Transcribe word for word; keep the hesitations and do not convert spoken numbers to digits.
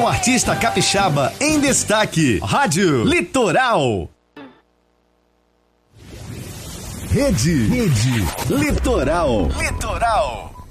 com artista capixaba em destaque. Rádio Litoral. Rede, Rede Litoral. Litoral.